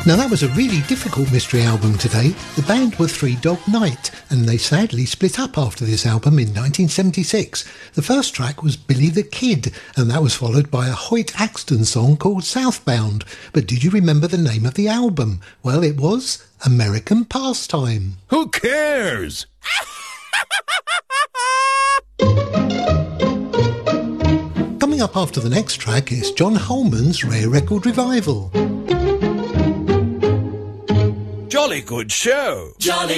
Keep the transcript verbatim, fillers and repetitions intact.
Now that was a really difficult Mystery album today. The band were Three Dog Night, and they sadly split up after this album in nineteen seventy-six. The first track was Billy the Kid, and that was followed by a Hoyt Axton song called Southbound. But did you remember the name of the album? Well, it was American Pastime. Who cares? Coming up after the next track is John Holman's Rare Record Revival. Jolly good show. Jolly